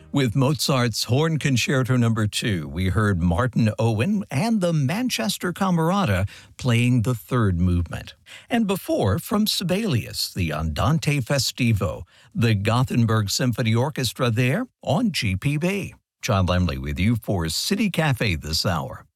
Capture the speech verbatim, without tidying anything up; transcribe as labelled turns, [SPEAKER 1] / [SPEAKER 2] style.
[SPEAKER 1] With Mozart's Horn Concerto Number two, we heard Martin Owen and the Manchester Camerata playing the third movement. And before, from Sibelius, the Andante Festivo, the Gothenburg Symphony Orchestra there on G P B. John Lemley with you for City Cafe this hour.